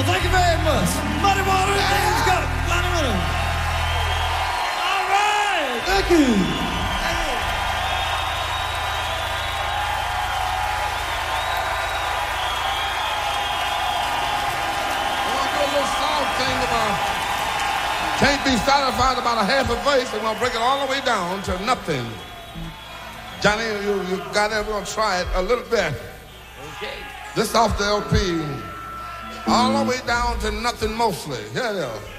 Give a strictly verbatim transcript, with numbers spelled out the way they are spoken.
thank you very much. Muddy Water, James Cook, Muddy Water. All right. Thank you. Can't be satisfied about a half a verse. We're gonna break it all the way down to nothing. Johnny, you, you got it. We're gonna try it a little bit. Okay. This off the L P. All the way down to nothing mostly. Here it is.